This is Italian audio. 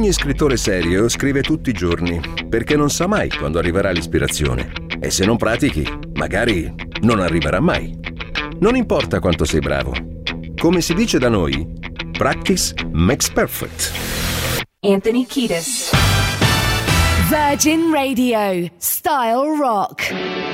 Ogni scrittore serio scrive tutti i giorni, perché non sa mai quando arriverà l'ispirazione. E se non pratichi, magari non arriverà mai. Non importa quanto sei bravo. Come si dice da noi, practice makes perfect. Anthony Kiedis. Virgin Radio, Style Rock.